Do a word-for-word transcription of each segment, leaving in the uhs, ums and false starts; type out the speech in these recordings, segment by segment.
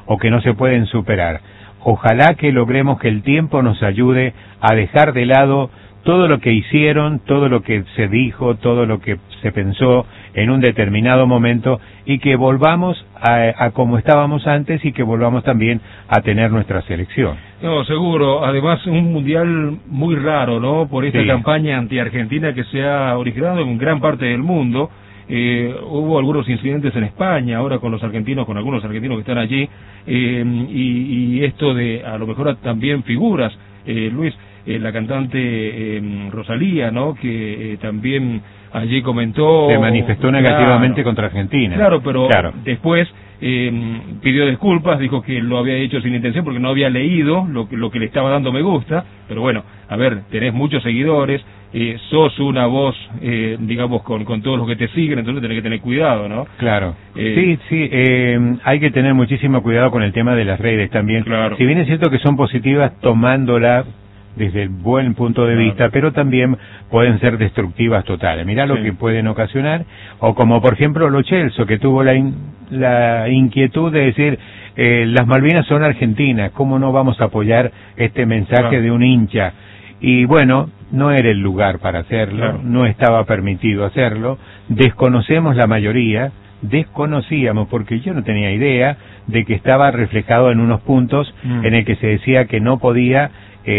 o que no se pueden superar. Ojalá que logremos que el tiempo nos ayude a dejar de lado todo lo que hicieron, todo lo que se dijo, todo lo que se pensó en un determinado momento, y que volvamos a, a como estábamos antes, y que volvamos también a tener nuestra selección. No, seguro. Además, un mundial muy raro, ¿no? Por esta Sí. campaña anti-argentina que se ha originado en gran parte del mundo. Eh, hubo algunos incidentes en España, ahora con los argentinos, con algunos argentinos que están allí, eh, y, y esto de, a lo mejor también figuras, eh, Luis, eh, la cantante eh, Rosalía, ¿no? Que eh, también allí comentó... Se manifestó negativamente claro, contra Argentina. Claro, pero claro. después eh, pidió disculpas, dijo que lo había hecho sin intención porque no había leído lo que, lo que le estaba dando me gusta, pero bueno, a ver, tenés muchos seguidores, eh, sos una voz, eh, digamos, con, con todos los que te siguen, entonces tenés que tener cuidado, ¿no? Claro. Eh, sí, sí, eh, hay que tener muchísimo cuidado con el tema de las redes también. Claro. Si bien es cierto que son positivas tomándola desde el buen punto de Claro. vista, pero también pueden ser destructivas totales. Mirá lo Sí. que pueden ocasionar, o como por ejemplo Lo Celso, que tuvo la, in, la inquietud de decir, eh, las Malvinas son argentinas, ¿cómo no vamos a apoyar este mensaje Claro. de un hincha? Y bueno, no era el lugar para hacerlo, Claro. no estaba permitido hacerlo, desconocemos la mayoría, desconocíamos, porque yo no tenía idea de que estaba reflejado en unos puntos Mm. en el que se decía que no podía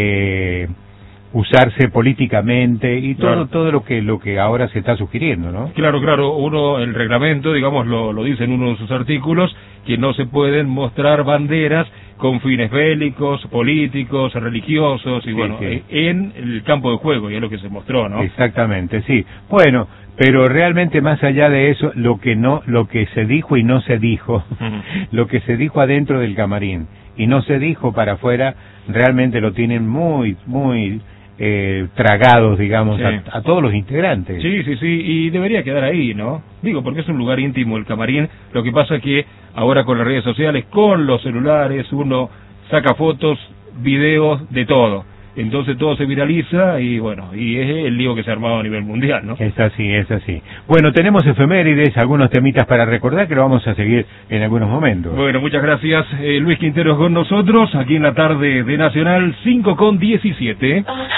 eh, usarse políticamente y todo Claro. todo lo que lo que ahora se está sugiriendo, ¿no? Claro, claro, uno, el reglamento, digamos, lo, lo dice en uno de sus artículos, que no se pueden mostrar banderas con fines bélicos, políticos, religiosos, y Sí, bueno, sí. en el campo de juego, y es lo que se mostró, ¿no? Exactamente, sí. Bueno, pero realmente más allá de eso, lo que no, lo que se dijo y no se dijo, Ujú. lo que se dijo adentro del camarín y no se dijo para afuera, realmente lo tienen muy, muy eh, tragados, digamos, Sí. a, a todos los integrantes. Sí, sí, sí, y debería quedar ahí, ¿no? Digo, porque es un lugar íntimo el camarín, lo que pasa es que ahora con las redes sociales, con los celulares, uno saca fotos, videos, de todo. Entonces todo se viraliza y bueno, y es el lío que se ha armado a nivel mundial, ¿no? Es así, es así. Bueno, tenemos efemérides, algunos temitas para recordar que lo vamos a seguir en algunos momentos. Bueno, muchas gracias, eh, Luis Quinteros con nosotros, aquí en la tarde de Nacional, cinco con diecisiete.